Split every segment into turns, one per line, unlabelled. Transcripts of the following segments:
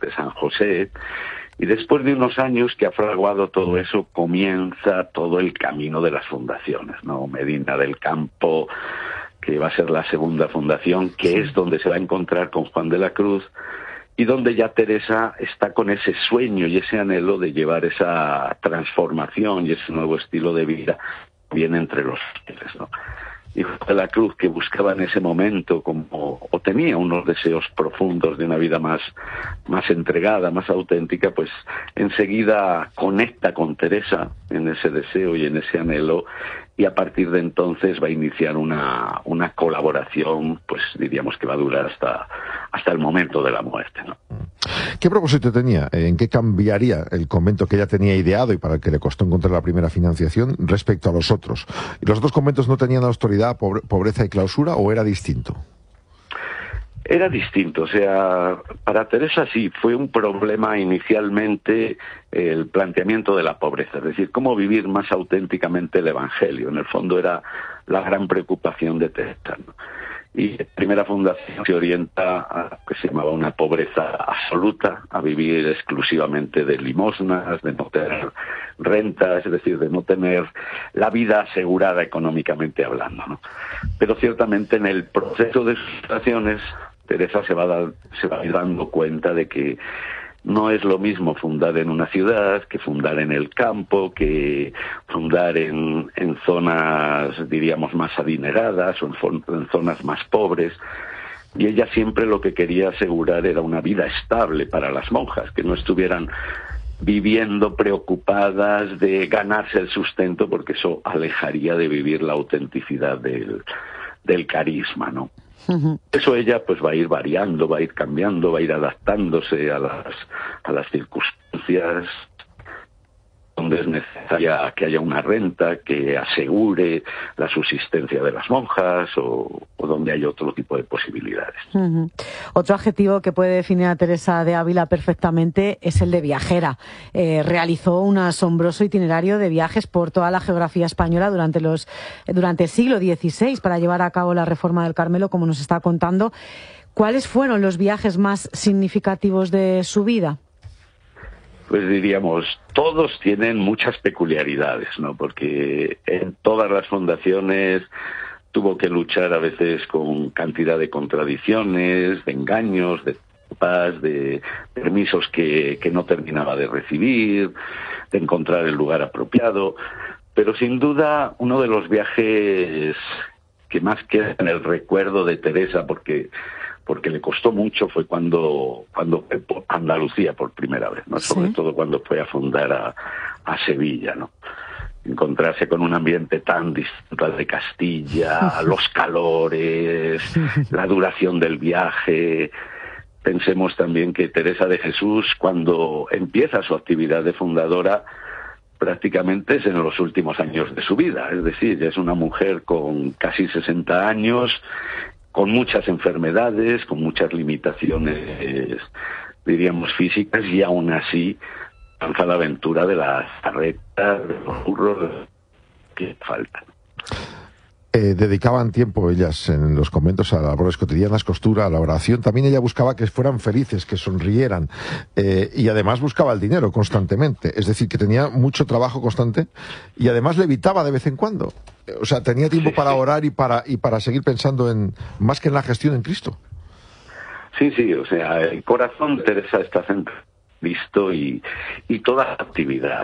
de San José. Y después de unos años que ha fraguado todo eso, comienza todo el camino de las fundaciones, ¿no? Medina del Campo, que va a ser la segunda fundación, que es donde se va a encontrar con Juan de la Cruz, y donde ya Teresa está con ese sueño y ese anhelo de llevar esa transformación y ese nuevo estilo de vida bien entre los fieles, ¿no? Y Juan de la Cruz, que buscaba en ese momento o tenía unos deseos profundos de una vida más entregada, más auténtica, pues enseguida conecta con Teresa en ese deseo y en ese anhelo, y a partir de entonces va a iniciar una colaboración, pues diríamos que va a durar hasta el momento de la muerte, ¿no?
¿Qué propósito tenía? ¿En qué cambiaría el convento que ella tenía ideado y para el que le costó encontrar la primera financiación respecto a los otros? ¿Y los otros conventos no tenían austeridad, pobreza y clausura, o era distinto?
Era distinto, o sea, para Teresa sí fue un problema inicialmente el planteamiento de la pobreza, es decir, cómo vivir más auténticamente el Evangelio. En el fondo era la gran preocupación de Teresa, ¿no? Y la primera fundación se orienta a lo que se llamaba una pobreza absoluta, a vivir exclusivamente de limosnas, de no tener rentas, es decir, de no tener la vida asegurada económicamente hablando, ¿no? Pero ciertamente en el proceso de sus fundaciones, Teresa se va a ir dando cuenta de que no es lo mismo fundar en una ciudad que fundar en el campo, que fundar en zonas, diríamos, más adineradas o en zonas más pobres. Y ella siempre lo que quería asegurar era una vida estable para las monjas, que no estuvieran viviendo preocupadas de ganarse el sustento, porque eso alejaría de vivir la autenticidad del carisma, ¿no? Eso ella pues va a ir variando, va a ir cambiando, va a ir adaptándose a las circunstancias, donde es necesaria que haya una renta que asegure la subsistencia de las monjas o donde hay otro tipo de posibilidades.
Otro adjetivo que puede definir a Teresa de Ávila perfectamente es el de viajera. Realizó un asombroso itinerario de viajes por toda la geografía española durante el siglo XVI para llevar a cabo la reforma del Carmelo, como nos está contando. ¿Cuáles fueron los viajes más significativos de su vida?
Pues diríamos, todos tienen muchas peculiaridades, ¿no? Porque en todas las fundaciones tuvo que luchar a veces con cantidad de contradicciones, de engaños, de trampas, de permisos que no terminaba de recibir, de encontrar el lugar apropiado. Pero sin duda uno de los viajes que más queda en el recuerdo de Teresa, porque le costó mucho, fue cuando fue por Andalucía por primera vez, ¿no?
Sí.
Sobre todo cuando fue a fundar a Sevilla, ¿no? Encontrarse con un ambiente tan distinto al de Castilla, los calores, la duración del viaje. Pensemos también que Teresa de Jesús, cuando empieza su actividad de fundadora, prácticamente es en los últimos años de su vida, es decir, ya es una mujer con casi 60 años, con muchas enfermedades, con muchas limitaciones, diríamos, físicas, y aún así lanza la aventura de las carretas, de los burros que faltan.
Dedicaban tiempo ellas en los conventos a las labores cotidianas, costura, a la oración. También ella buscaba que fueran felices, que sonrieran, y además buscaba el dinero constantemente. Es decir, que tenía mucho trabajo constante y además levitaba de vez en cuando. O sea, tenía tiempo para orar y para seguir pensando en más que en la gestión en Cristo.
Sí, o sea, el corazón de Teresa está centrado en Cristo y toda la actividad.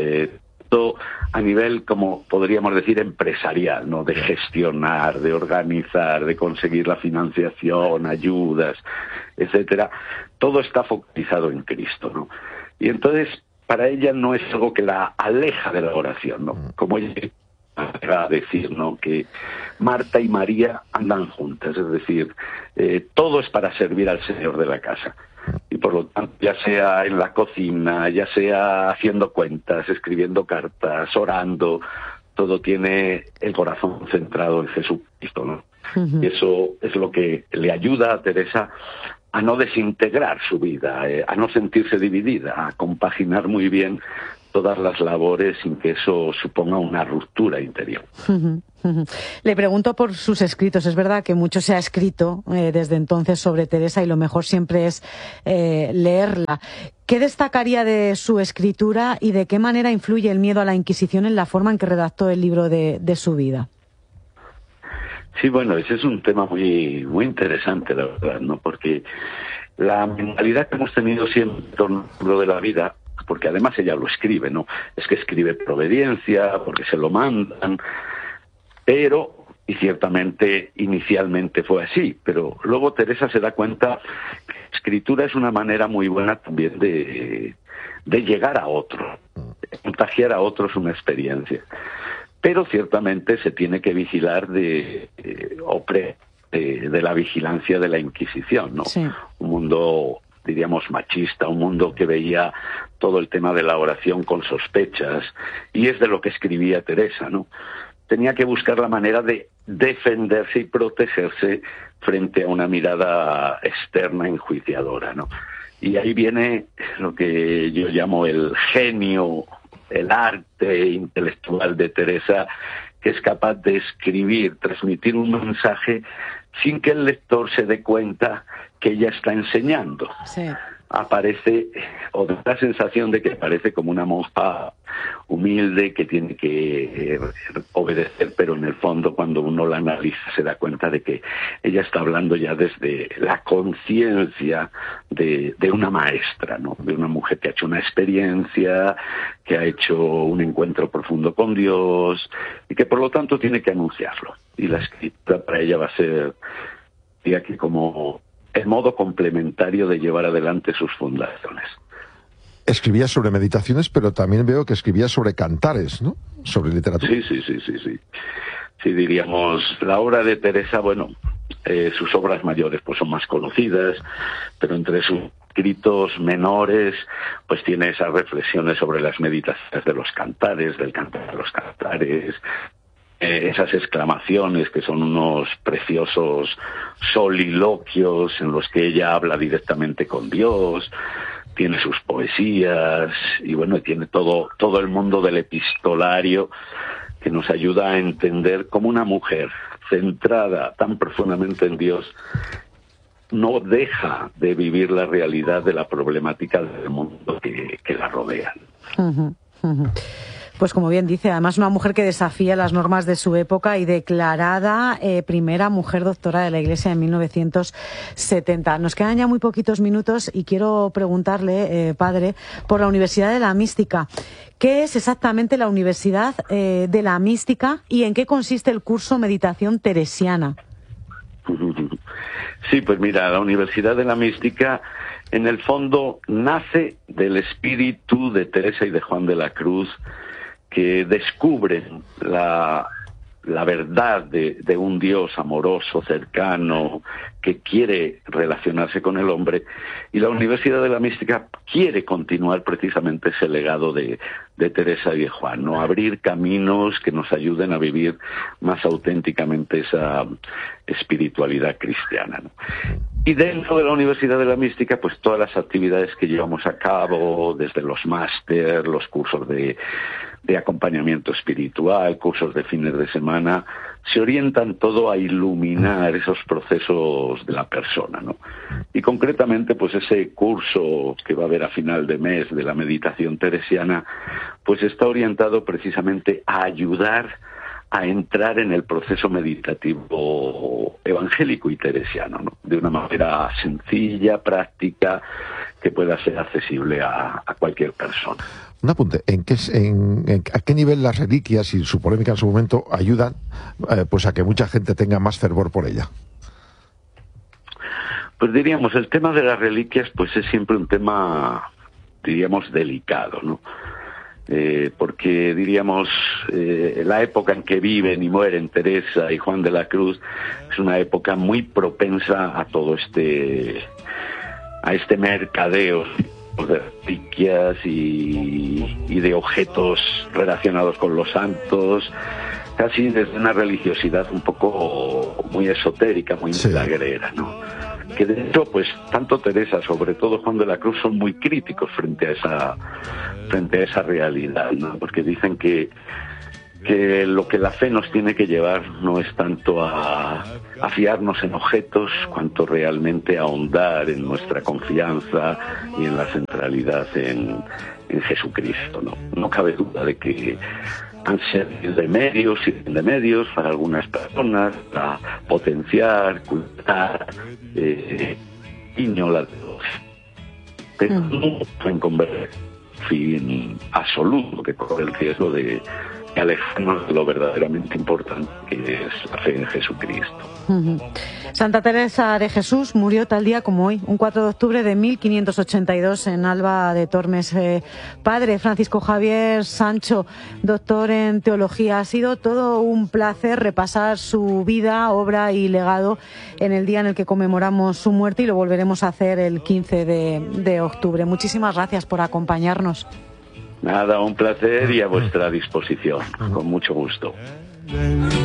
A nivel, como podríamos decir, empresarial, ¿no? De gestionar, de organizar, de conseguir la financiación, ayudas, etcétera. Todo está focalizado en Cristo, ¿no? Y entonces, para ella no es algo que la aleja de la oración, ¿no? Como ella va a decir, ¿no? Que Marta y María andan juntas, es decir, todo es para servir al Señor de la casa. Y por lo tanto, ya sea en la cocina, ya sea haciendo cuentas, escribiendo cartas, orando, todo tiene el corazón centrado en Jesucristo, ¿no? Y eso es lo que le ayuda a Teresa a no desintegrar su vida, a no sentirse dividida, a compaginar muy bien todas las labores sin que eso suponga una ruptura interior.
Le pregunto por sus escritos. Es verdad que mucho se ha escrito desde entonces sobre Teresa y lo mejor siempre es leerla. ¿Qué destacaría de su escritura y de qué manera influye el miedo a la Inquisición en la forma en que redactó el libro de su vida?
Sí, bueno, ese es un tema muy interesante, la verdad, ¿no? Porque la mentalidad que hemos tenido siempre en torno de la vida, porque además ella lo escribe, ¿no? Es que escribe por obediencia, porque se lo mandan, pero, y ciertamente inicialmente fue así, pero luego Teresa se da cuenta que la escritura es una manera muy buena también de llegar a otro, de contagiar a otros una experiencia. Pero ciertamente se tiene que vigilar de la vigilancia de la Inquisición, ¿no? Sí. Un mundo, diríamos, machista, un mundo que veía todo el tema de la oración con sospechas, y es de lo que escribía Teresa, ¿no? Tenía que buscar la manera de defenderse y protegerse frente a una mirada externa enjuiciadora, ¿no? Y ahí viene lo que yo llamo el genio, el arte intelectual de Teresa, que es capaz de escribir, transmitir un mensaje sin que el lector se dé cuenta que ella está enseñando. Sí. Aparece, o da la sensación de que aparece como una monja humilde que tiene que obedecer, pero en el fondo cuando uno la analiza se da cuenta de que ella está hablando ya desde la conciencia de una maestra, ¿no? De una mujer que ha hecho una experiencia, que ha hecho un encuentro profundo con Dios y que por lo tanto tiene que anunciarlo. Y la escritura para ella va a ser, diga que como el modo complementario de llevar adelante sus fundaciones.
Escribía sobre meditaciones, pero también veo que escribía sobre cantares, ¿no? Sobre literatura.
Sí. Sí, diríamos, la obra de Teresa, bueno, sus obras mayores pues son más conocidas, pero entre sus escritos menores, pues tiene esas reflexiones sobre las meditaciones de los cantares, del cantar de los cantares, esas exclamaciones que son unos preciosos soliloquios en los que ella habla directamente con Dios, tiene sus poesías y bueno, tiene todo el mundo del epistolario que nos ayuda a entender cómo una mujer centrada tan profundamente en Dios no deja de vivir la realidad de la problemática del mundo que la rodea.
Pues como bien dice, además una mujer que desafía las normas de su época y declarada primera mujer doctora de la Iglesia en 1970. Nos quedan ya muy poquitos minutos y quiero preguntarle, padre, por la Universidad de la Mística. ¿Qué es exactamente la Universidad de la Mística y en qué consiste el curso Meditación Teresiana?
Sí, pues mira, la Universidad de la Mística en el fondo nace del espíritu de Teresa y de Juan de la Cruz, que descubren la verdad de un Dios amoroso, cercano, que quiere relacionarse con el hombre, y la Universidad de la Mística quiere continuar precisamente ese legado de Teresa y de Juan, ¿no? Abrir caminos que nos ayuden a vivir más auténticamente esa espiritualidad cristiana, ¿no? Y dentro de la Universidad de la Mística, pues todas las actividades que llevamos a cabo, desde los máster, los cursos de acompañamiento espiritual, cursos de fines de semana, se orientan todo a iluminar esos procesos de la persona, ¿no? Y concretamente, pues ese curso que va a haber a final de mes de la meditación teresiana, pues está orientado precisamente a ayudar a entrar en el proceso meditativo evangélico y teresiano, ¿no? De una manera sencilla, práctica, que pueda ser accesible a cualquier persona.
Un apunte, ¿a qué nivel las reliquias y su polémica en su momento ayudan pues a que mucha gente tenga más fervor por ella?
Pues diríamos, el tema de las reliquias pues es siempre un tema, diríamos, delicado, ¿no? Porque diríamos, la época en que viven y mueren Teresa y Juan de la Cruz es una época muy propensa a todo a este mercadeo de reliquias y de objetos relacionados con los santos, casi desde una religiosidad un poco muy esotérica, muy milagrera, ¿no? que de hecho, pues tanto Teresa, sobre todo Juan de la Cruz, son muy críticos frente a esa realidad, ¿no? Porque dicen que lo que la fe nos tiene que llevar no es tanto a fiarnos en objetos, cuanto realmente a ahondar en nuestra confianza y en la centralidad en Jesucristo, ¿no? No cabe duda de que han servido de medios y de medios para algunas personas, para potenciar, cultivar, la pero no pueden convertir en absoluto, que corre el riesgo de alejarnos de lo verdaderamente importante, que es la fe en Jesucristo.
Santa Teresa de Jesús murió tal día como hoy, un 4 de octubre de 1582 en Alba de Tormes. Padre Francisco Javier Sancho, doctor en teología, ha sido todo un placer repasar su vida, obra y legado en el día en el que conmemoramos su muerte, y lo volveremos a hacer el 15 de octubre. Muchísimas gracias por acompañarnos.
Nada, un placer y a vuestra disposición, con mucho gusto.